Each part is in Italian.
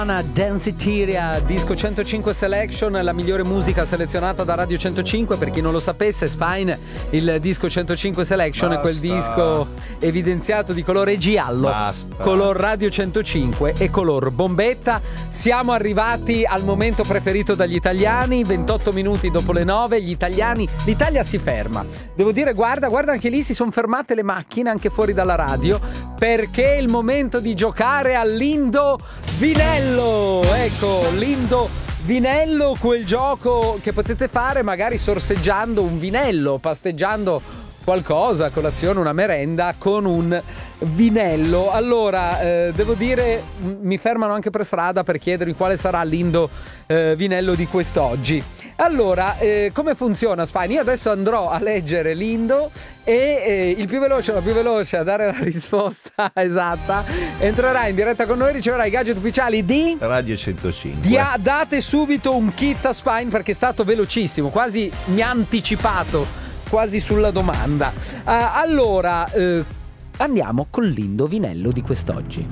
Danceteria, Disco 105 Selection, la migliore musica selezionata da Radio 105. Per chi non lo sapesse, Spine, il Disco 105 Selection è quel disco evidenziato di colore giallo, color Radio 105 e color bombetta. Siamo arrivati al momento preferito dagli italiani, 28 minuti dopo le 9, l'Italia si ferma. Devo dire, guarda anche lì si sono fermate le macchine anche fuori dalla radio, perché è il momento di giocare all'Indo Vinello. Ecco, l'Indo Vinello, quel gioco che potete fare magari sorseggiando un vinello, pasteggiando qualcosa, colazione, una merenda con un vinello. Allora, devo dire, mi fermano anche per strada per chiedermi quale sarà l'Indo Vinello di quest'oggi. Allora, come funziona, Spine? Io adesso andrò a leggere l'Indo e il più veloce o la più veloce a dare la risposta esatta entrerà in diretta con noi, riceverà i gadget ufficiali di Radio 105. Date subito un kit a Spine perché è stato velocissimo, quasi mi ha anticipato quasi sulla domanda. Allora, andiamo con l'indovinello di quest'oggi.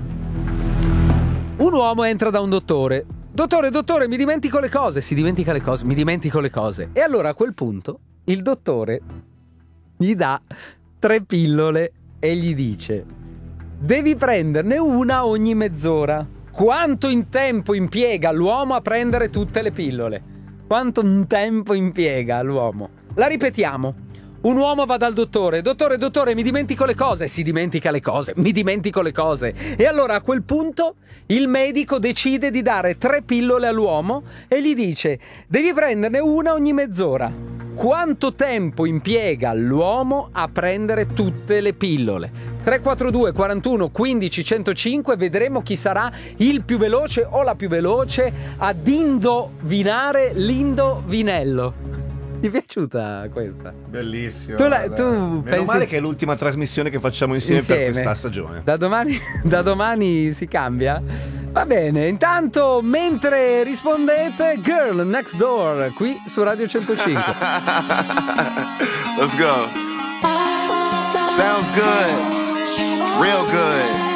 Un uomo entra da un dottore. Dottore, mi dimentico le cose. Si dimentica le cose, mi dimentico le cose. E allora a quel punto il dottore gli dà 3 pillole e gli dice: devi prenderne una ogni mezz'ora. Quanto in tempo impiega l'uomo a prendere tutte le pillole? Quanto tempo impiega l'uomo? La ripetiamo. Un uomo va dal dottore. Dottore, mi dimentico le cose. Si dimentica le cose, mi dimentico le cose. E allora a quel punto il medico decide di dare 3 pillole all'uomo e gli dice: devi prenderne una ogni mezz'ora. Quanto tempo impiega l'uomo a prendere tutte le pillole? 342 41 15 105. Vedremo chi sarà il più veloce o la più veloce ad indovinare l'indovinello. Ti è piaciuta questa? Bellissimo. Tu Meno pensi... male che è l'ultima trasmissione che facciamo insieme per questa stagione. Da domani si cambia? Va bene. Intanto, mentre rispondete, Girl Next Door qui su Radio 105. Let's go. Sounds good. Real good.